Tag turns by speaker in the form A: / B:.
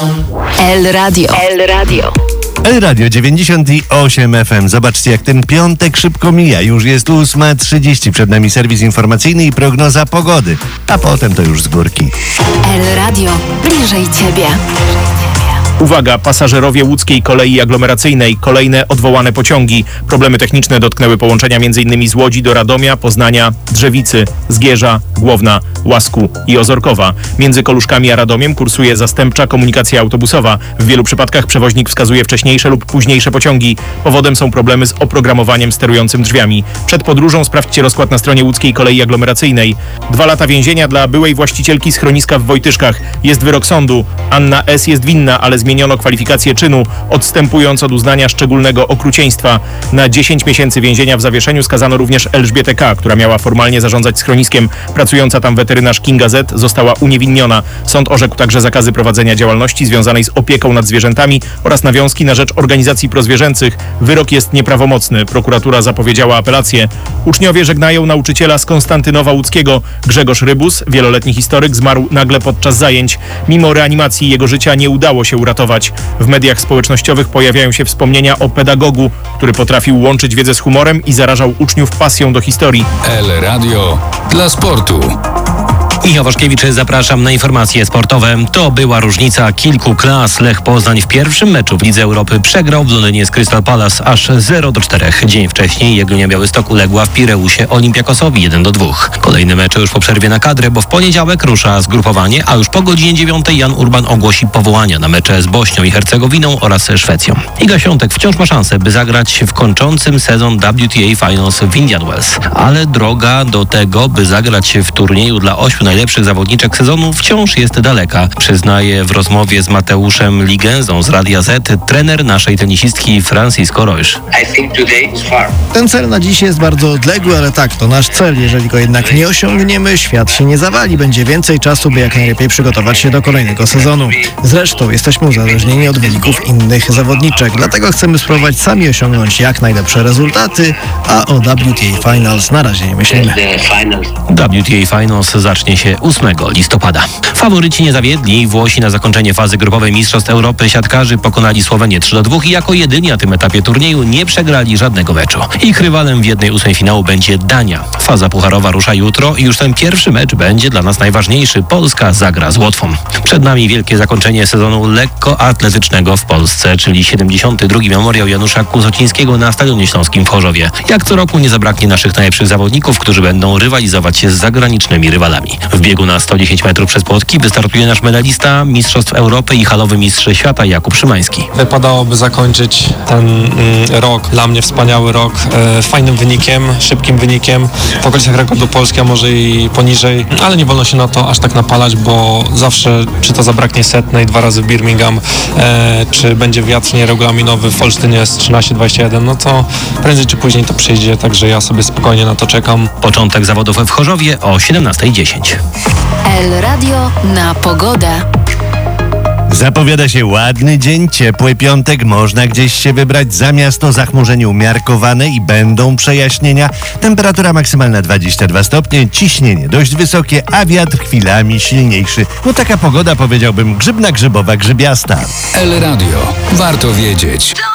A: El Radio. El Radio.
B: El Radio 98 FM. Zobaczcie, jak ten piątek szybko mija. Już jest 8:30. Przed nami serwis informacyjny i prognoza pogody. A potem to już z górki.
A: El Radio. Bliżej Ciebie.
C: Uwaga, pasażerowie łódzkiej kolei aglomeracyjnej, kolejne odwołane pociągi. Problemy techniczne dotknęły połączenia m.in. z Łodzi do Radomia, Poznania, Drzewicy, Zgierza, Głowna, Łasku i Ozorkowa. Między Koluszkami a Radomiem kursuje zastępcza komunikacja autobusowa. W wielu przypadkach przewoźnik wskazuje wcześniejsze lub późniejsze pociągi. Powodem są problemy z oprogramowaniem sterującym drzwiami. Przed podróżą sprawdźcie rozkład na stronie łódzkiej kolei aglomeracyjnej. 2 lata więzienia dla byłej właścicielki schroniska w Wojtyszkach. Jest wyrok sądu. Anna S. jest winna, ale zmieniono kwalifikację czynu, odstępując od uznania szczególnego okrucieństwa. Na 10 miesięcy więzienia w zawieszeniu skazano również Elżbietę K., która miała formalnie zarządzać schroniskiem. Pracująca tam weterynarz Kinga Z. została uniewinniona. Sąd orzekł także zakazy prowadzenia działalności związanej z opieką nad zwierzętami oraz nawiązki na rzecz organizacji prozwierzęcych. Wyrok jest nieprawomocny. Prokuratura zapowiedziała apelację. Uczniowie żegnają nauczyciela z Konstantynowa Łódzkiego. Grzegorz Rybus, wieloletni historyk, zmarł nagle podczas zajęć. Mimo reanimacji jego życia nie udało się uratować. W mediach społecznościowych pojawiają się wspomnienia o pedagogu, który potrafił łączyć wiedzę z humorem i zarażał uczniów pasją do historii.
D: El Radio dla sportu.
E: Michał Waszkiewicz, zapraszam na informacje sportowe. To była różnica kilku klas. Lech Poznań w pierwszym meczu w Lidze Europy przegrał w Londynie z Crystal Palace aż 0-4. Dzień wcześniej Jagiellonia Białystok uległa w Pireusie Olympiakosowi 1-2. Kolejne mecze już po przerwie na kadrę, bo w poniedziałek rusza zgrupowanie, a już po godzinie 9 Jan Urban ogłosi powołania na mecze z Bośnią i Hercegowiną oraz Szwecją. Iga Świątek wciąż ma szansę, by zagrać w kończącym sezon WTA Finals w Indian Wells. Ale droga do tego, by zagrać w turnieju dla 8 najlepszych zawodniczek sezonu wciąż jest daleka, przyznaje w rozmowie z Mateuszem Ligenzą z Radia Z trener naszej tenisistki Francisco Roisz.
F: Ten cel na dziś jest bardzo odległy, ale tak, to nasz cel. Jeżeli go jednak nie osiągniemy, świat się nie zawali. Będzie więcej czasu, by jak najlepiej przygotować się do kolejnego sezonu. Zresztą jesteśmy uzależnieni od wyników innych zawodniczek, dlatego chcemy spróbować sami osiągnąć jak najlepsze rezultaty, a o WTA Finals na razie nie myślimy.
E: WTA Finals zacznie się 8 listopada. Faworyci nie zawiedli. Włosi na zakończenie fazy grupowej Mistrzostw Europy siatkarzy pokonali Słowenię 3-2 i jako jedyni na tym etapie turnieju nie przegrali żadnego meczu. Ich rywalem w 1/8 finału będzie Dania. Faza pucharowa rusza jutro i już ten pierwszy mecz będzie dla nas najważniejszy. Polska zagra z Łotwą. Przed nami wielkie zakończenie sezonu lekkoatletycznego w Polsce, czyli 72. memoriał Janusza Kusocińskiego na Stadionie Śląskim w Chorzowie. Jak co roku nie zabraknie naszych najlepszych zawodników, którzy będą rywalizować się z zagranicznymi rywalami. W biegu na 110 metrów przez płotki wystartuje nasz medalista Mistrzostw Europy i halowy mistrz świata Jakub Szymański.
G: Wypadałoby zakończyć ten rok, dla mnie wspaniały rok, fajnym wynikiem, szybkim wynikiem, w okolicach rekordu Polski, a może i poniżej, ale nie wolno się na to aż tak napalać, bo zawsze, czy to zabraknie setnej 2 razy w Birmingham, czy będzie wiatr nieregulaminowy w Olsztynie z 13:21, no to prędzej czy później to przyjdzie, także ja sobie spokojnie na to czekam.
E: Początek zawodów w Chorzowie o 17:10.
A: El Radio na pogodę.
B: Zapowiada się ładny dzień, ciepły piątek, można gdzieś się wybrać. Za miasto zachmurzenie umiarkowane i będą przejaśnienia. Temperatura maksymalna 22 stopnie, ciśnienie dość wysokie, a wiatr chwilami silniejszy. No taka pogoda, powiedziałbym, grzybna, grzybowa, grzybiasta.
D: El Radio. Warto wiedzieć.